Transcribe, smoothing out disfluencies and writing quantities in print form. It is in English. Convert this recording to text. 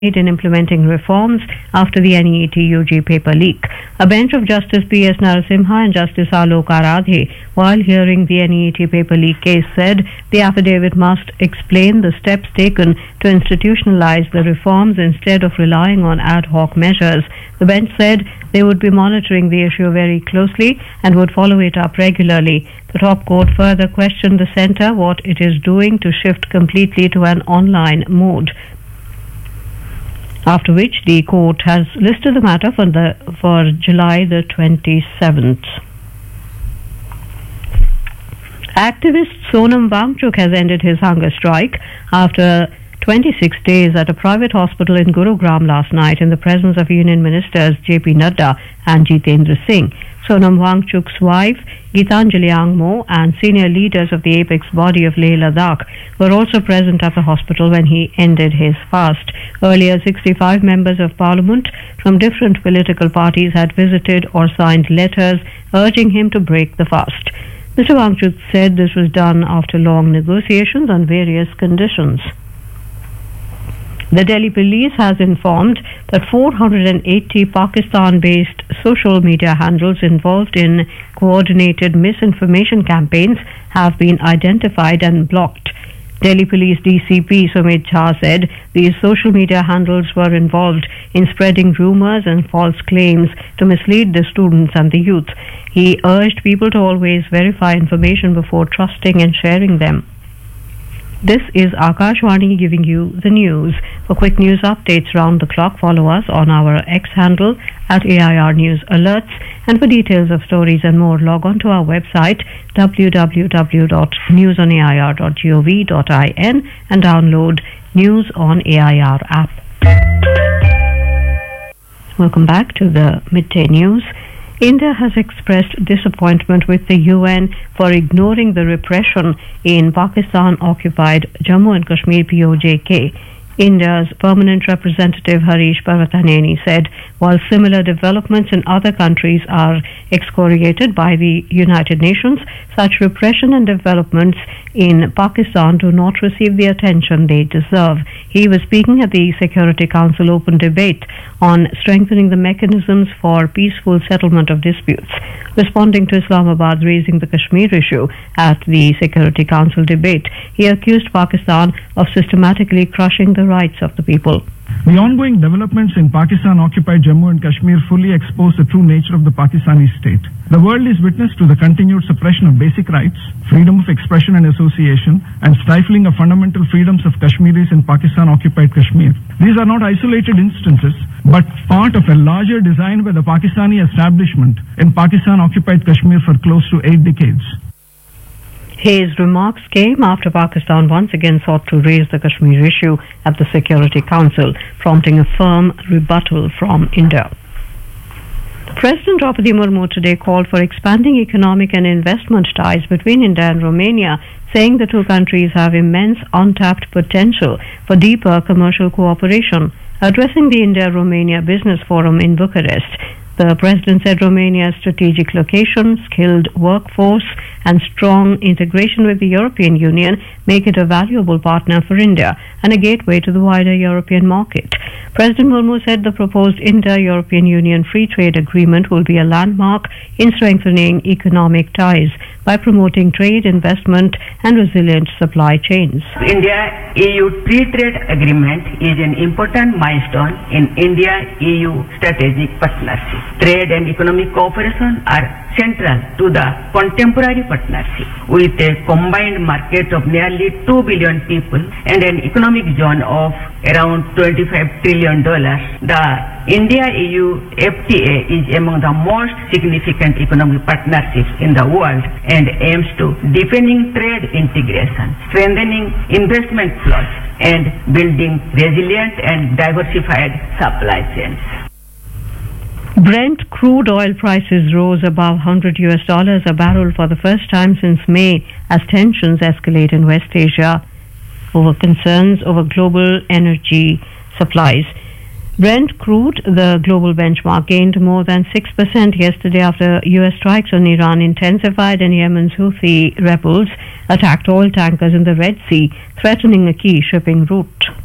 in implementing reforms after the NEET UG paper leak. A bench of Justice P.S. Narasimha and Justice Alok Aradhe, while hearing the NEET paper leak case, said the affidavit must explain the steps taken to institutionalize the reforms instead of relying on ad hoc measures. The bench said they would be monitoring the issue very closely and would follow it up regularly. The top court further questioned the centre what it is doing to shift completely to an online mode. After which the court has listed the matter for July the 27th. Activist Sonam Wangchuk has ended his hunger strike after 26 days at a private hospital in Gurugram last night in the presence of Union Ministers J.P. Nadda and Jitendra Singh. Sonam Wangchuk's wife, Gitanjali Angmo, and senior leaders of the apex body of Leh Ladakh were also present at the hospital when he ended his fast. Earlier, 65 members of parliament from different political parties had visited or signed letters urging him to break the fast. Mr. Wangchuk said this was done after long negotiations on various conditions. The Delhi police has informed that 480 Pakistan-based social media handles involved in coordinated misinformation campaigns have been identified and blocked. Delhi Police DCP Sumit Jha said these social media handles were involved in spreading rumours and false claims to mislead the students and the youth. He urged people to always verify information before trusting and sharing them. This is Akashwani giving you the news. For quick news updates round the clock, follow us on our X handle at AIR News Alerts. And for details of stories and more, log on to our website www.newsonair.gov.in and download News on AIR app. Welcome back to the midday news. India has expressed disappointment with the UN for ignoring the repression in Pakistan-occupied Jammu and Kashmir POJK. India's permanent representative Harish Parvathaneni said while similar developments in other countries are excoriated by the United Nations, such repression and developments in Pakistan do not receive the attention they deserve. He was speaking at the Security Council open debate on strengthening the mechanisms for peaceful settlement of disputes. Responding to Islamabad raising the Kashmir issue at the Security Council debate, he accused Pakistan of systematically crushing the rights of the people. The ongoing developments in Pakistan-occupied Jammu and Kashmir fully expose the true nature of the Pakistani state. The world is witness to the continued suppression of basic rights, freedom of expression and association, and stifling of fundamental freedoms of Kashmiris in Pakistan-occupied Kashmir. These are not isolated instances, but part of a larger design by the Pakistani establishment in Pakistan-occupied Kashmir for close to 8 decades. His remarks came after Pakistan once again sought to raise the Kashmir issue at the Security Council, prompting a firm rebuttal from India. President Draupadi Murmu today called for expanding economic and investment ties between India and Romania, saying the two countries have immense untapped potential for deeper commercial cooperation. Addressing the India-Romania Business Forum in Bucharest, the President said Romania's strategic location, skilled workforce and strong integration with the European Union make it a valuable partner for India and a gateway to the wider European market. President Murmu said the proposed India-European Union Free Trade Agreement will be a landmark in strengthening economic ties by promoting trade, investment and resilient supply chains. India-EU Free Trade Agreement is an important milestone in India-EU strategic partnership. Trade and economic cooperation are central to the contemporary partnership. With a combined market of nearly 2 billion people and an economic zone of around $25 trillion, the India-EU FTA is among the most significant economic partnerships in the world and aims to deepening trade integration, strengthening investment flows, and building resilient and diversified supply chains. Brent crude oil prices rose above $100 a barrel for the first time since May as tensions escalate in West Asia over concerns over global energy supplies. Brent crude, the global benchmark, gained more than 6% yesterday after U.S. strikes on Iran intensified and Yemen's Houthi rebels attacked oil tankers in the Red Sea, threatening a key shipping route.